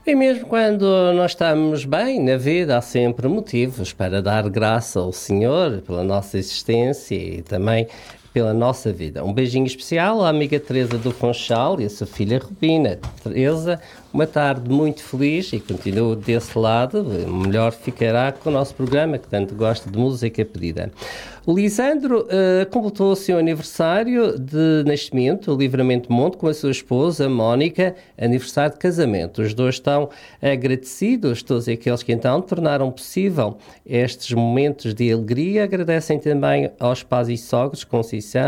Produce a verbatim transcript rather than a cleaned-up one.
E mesmo quando nós estamos bem na vida, há sempre motivos para dar graça ao Senhor pela nossa existência e também pela nossa vida. Um beijinho especial à amiga Teresa do Funchal e a sua filha Rubina. Teresa, uma tarde muito feliz e continuo desse lado. Melhor ficará com o nosso programa, que tanto gosta de música pedida. O Lisandro uh, completou o seu aniversário de nascimento, o Livramento Monte, com a sua esposa, Mónica, aniversário de casamento. Os dois estão agradecidos, todos aqueles que então tornaram possível estes momentos de alegria. Agradecem também aos pais e sogros, Conceição